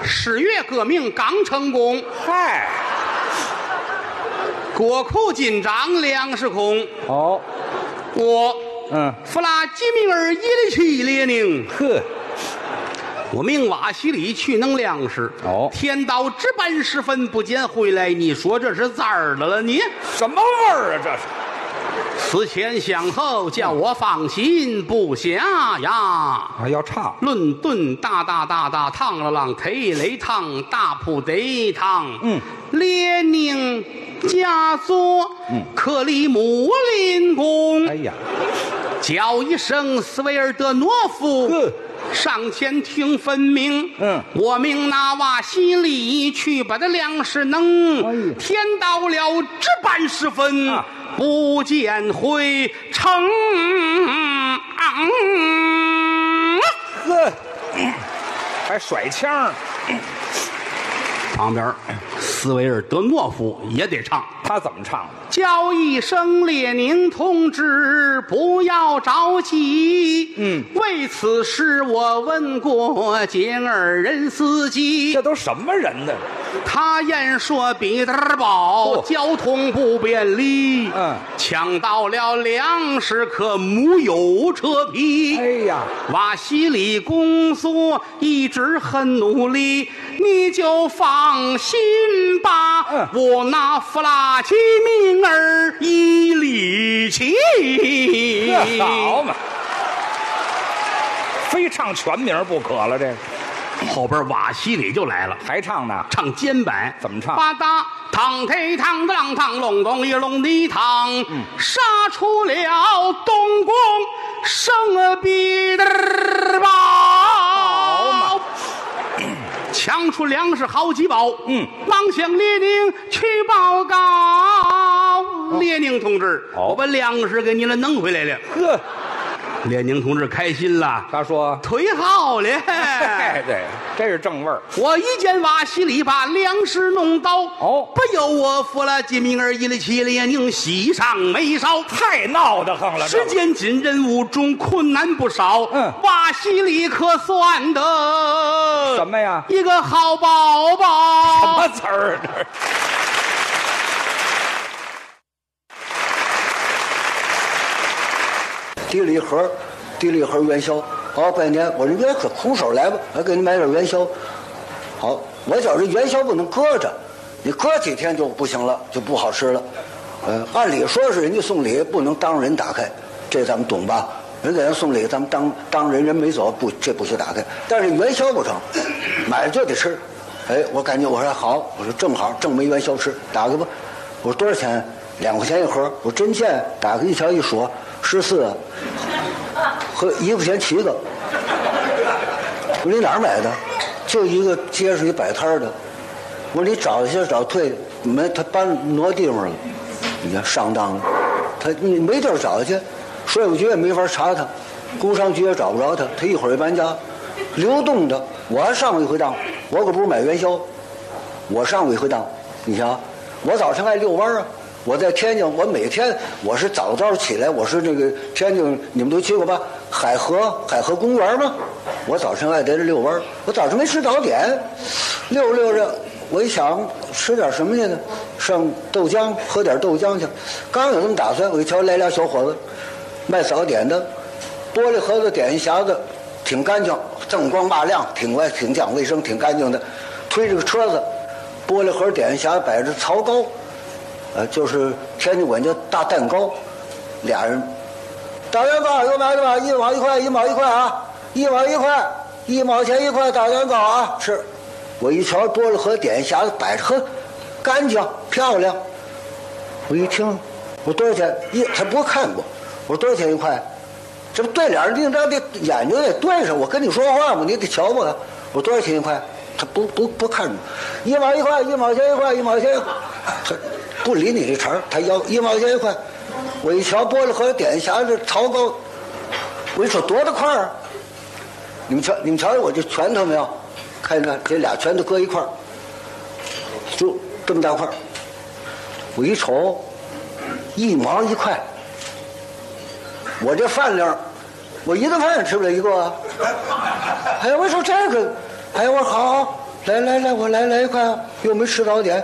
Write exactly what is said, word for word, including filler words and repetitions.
十月革命刚成功， 嗨， 国库紧张，粮食空。 哦， 我， 嗯， 弗拉基米尔·耶里奇列宁， 呵， 我命瓦西里去弄粮食。 哦天到值班时分不见回来，你说这是咋儿的了你？ 什么味儿啊？这是思前想后，叫我放心不下呀。 啊，要唱论顿大大大大烫了浪 K 雷烫大铺得烫， 嗯， 列宁家作， 嗯， 克里姆林宫， 哎呀， 叫一声斯维尔德诺夫， 呵， 上前听分明， 嗯， 我命那瓦西里去把这粮食弄， 哎呀天到了值班时分， 啊不见回城。 呵，还甩枪， 旁边斯维尔德诺夫也得唱， 他怎么唱的？ 叫一声列宁同志，不要着急。 嗯， 为此事我问过简二人司机， 这都什么人呢？ 他言说彼得堡、 哦交通不便利， 嗯， 抢到了粮食可木有车皮。 哎呀， 瓦西里工作一直很努力，你就放心吧。 嗯我那弗拉基米尔伊里奇， 这好嘛，非唱全名不可了。这个后边瓦西里就来了， 还唱呢？ 唱肩板， 怎么唱吧嗒嘡忒嘡的啷嘡隆咚一隆的嘡， 嗯杀出了东宫圣彼得堡， 嘛抢出粮食好几包， 嗯， 忙向列宁去报告。列宁同志， 哦我把粮食给你了弄回来了。 呵， 列宁同志开心了， 他说忒好了。 哎，对，这是正味儿。 我一见瓦西里把粮食弄到， 哦不由我弗拉基米尔伊里奇列宁喜上眉梢。 太闹得慌了， 时间紧，任务中困难不少。 嗯瓦西里可算得什么呀？ 一个好宝什宝。 么词儿？ 递了一盒，递了一盒元宵。好半年，我说别可空手来吧，我给你买点元宵。好，我觉着元宵不能搁着，你搁几天就不行了，就不好吃了。呃，按理说是人家送礼不能当人打开，这咱们懂吧？人给人送礼，咱们当当人人没走，不，这不许打开。但是元宵不成，买了就得吃。哎，我感觉我说好，我说正好正没元宵吃，打开吧。我说多少钱？两块钱一盒。我真钱，打开一瞧一说，十四，和一块钱七个。我说你哪儿买的？就一个街上一摆摊的。我说你找一下找退，没他搬挪地方了，你看上当了。他你没地儿找去，税务局也没法查他，工商局也找不着他，他一会儿也搬家，流动的。我还上过一回当，我可不是买元宵，我上过一回当。你瞧，我早晨爱遛弯啊。我在天津，我每天我是早早起来，我是这个天津，你们都去过吧？海河海河公园吗？我早晨爱在这遛弯，我早晨没吃早点，溜着溜着，我一想吃点什么去呢？上豆浆喝点豆浆去。刚有这么打算，我一瞧来俩小伙子，卖早点的，玻璃盒子点一匣子，挺干净，锃光瓦亮，挺外挺讲卫生，挺干净的。推着个车子，玻璃盒点一匣子摆着槽糕。呃，就是天津管叫大蛋糕，俩人，大蛋糕有买的吧？一毛一块，一毛一块啊，一毛一块，一毛钱一块大蛋糕啊，吃。我一瞧玻璃盒点一匣子摆着，呵，干净漂亮。我一听，我多少钱？一他不看过，我说多少钱一块？这不对脸，你这得眼睛得对上。我跟你说话嘛，你得瞧我。我说多少钱一块？他不不不看着，一毛一块，一毛钱一块，一毛钱一块。他不理你这茬儿，他要一毛钱一块。我一瞧玻璃盒点一匣子槽糕，我一说多大块儿？你们瞧，你们瞧我这拳头没有？看看这俩拳头搁一块儿，就这么大块儿。我一瞅，一毛一块。我这饭量，我一顿饭也吃不了一个啊。哎，我说这个，哎，我说好， 来来来，我来来一块啊，又没吃早点。